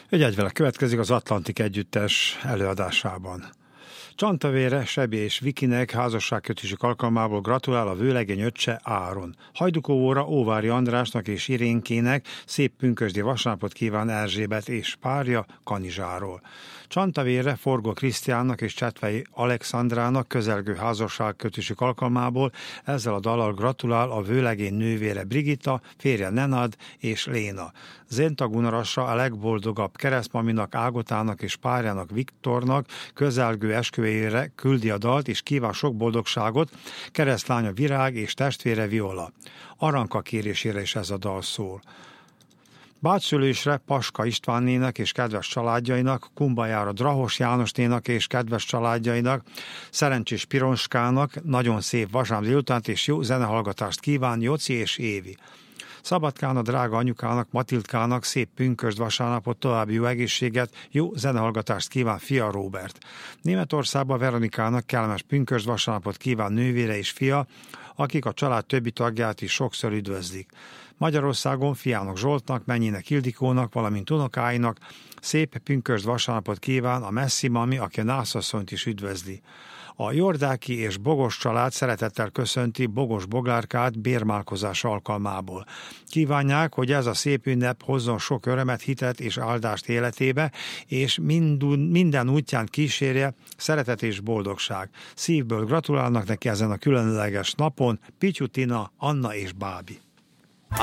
Egy egyvele következik az Atlantik Együttes előadásában. Csantavére, Sebi és Vikinek házasságkötésük alkalmából gratulál a vőlegény öccse Áron. Hajdukóvóra Óvári Andrásnak és Irénkének szép pünkösdi vasárnapot kíván Erzsébet és párja Kanizsáról. Csantavére Forgó Krisztiánnak és Csetvei Alexandrának közelgő házasságkötésük alkalmából ezzel a dallal gratulál a vőlegény nővére Brigitta, férje Nenad és Léna. Zenta Gunarassa a legboldogabb keresztmaminak, Ágotának és párjának Viktornak közelgő esküvőjére küldi a dalt és kíván sok boldogságot keresztlánya Virág és testvére Viola. Aranka kérésére is ez a dal szól. Bácsszülésre Paska Istvánnének és kedves családjainak, Kumbajára Drahos Jánosnénak és kedves családjainak, Szerencsés Pironskának nagyon szép vasárnap délutánt és jó zenehallgatást kíván Joci és Évi. Szabadkán a drága anyukának, Matildkának szép pünkösd vasárnapot, további jó egészséget, jó zenehallgatást kíván fia Róbert. Németországban Veronikának kellemes pünkösd vasárnapot kíván nővére és fia, akik a család többi tagját is sokszor üdvözlik. Magyarországon fiának Zsoltnak, mennyinek Ildikónak, valamint unokáinak szép pünkösd vasárnapot kíván a messzi mami, aki a nászasszonyt is üdvözli. A Jordáki és Bogos család szeretettel köszönti Bogos Boglárkát bérmálkozás alkalmából. Kívánják, hogy ez a szép ünnep hozzon sok örömet, hitet és áldást életébe, és minden útján kísérje szeretet és boldogság. Szívből gratulálnak neki ezen a különleges napon Pityu, Tina, Anna és Bábi.